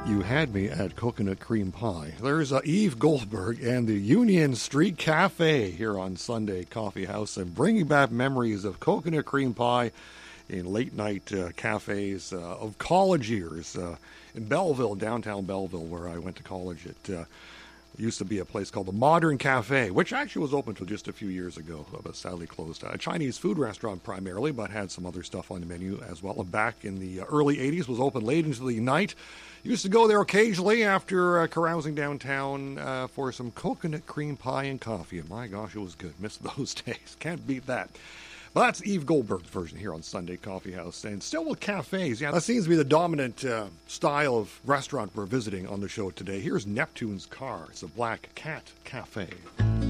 You had me at coconut cream pie. There's Eve Goldberg and the Union Street Cafe here on Sunday Coffee House, and bringing back memories of coconut cream pie in late-night cafes of college years in Belleville, downtown Belleville, where I went to college. It used to be a place called the Modern Cafe, which actually was open until just a few years ago, but sadly closed. A Chinese food restaurant primarily, but had some other stuff on the menu as well. And back in the early 80s, was open late into the night. Used to go there occasionally after carousing downtown for some coconut cream pie and coffee. And my gosh, it was good. Missed those days. Can't beat that. Well, that's Eve Goldberg's version here on Sunday Coffee House. And still with cafes. Yeah, that seems to be the dominant style of restaurant we're visiting on the show today. Here's Neptune's Car. It's a Black Cat Cafe.